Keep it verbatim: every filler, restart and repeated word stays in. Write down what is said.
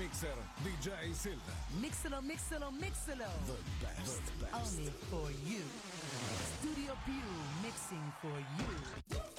mixer D J Silver. Mixalo, mixalo, mixalo. The best, the best. Only for you.